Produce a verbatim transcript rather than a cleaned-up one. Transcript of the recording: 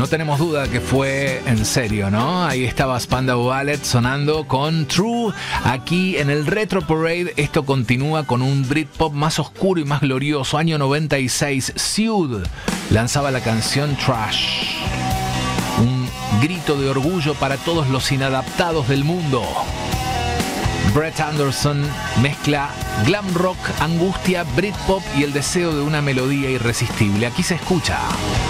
tenemos duda que fue en serio, ¿no? Ahí estaba Spandau Ballet sonando con True. Aquí en el Retro Parade esto continúa con un Britpop más oscuro y más glorioso. Año noventa y seis, Suede lanzaba la canción Trash. Un grito de orgullo para todos los inadaptados del mundo. Brett Anderson mezcla glam rock, angustia, Britpop y el deseo de una melodía irresistible. Aquí se escucha